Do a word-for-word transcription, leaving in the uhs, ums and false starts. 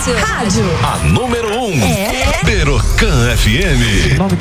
Rádio. A número um. É. Perocan F M.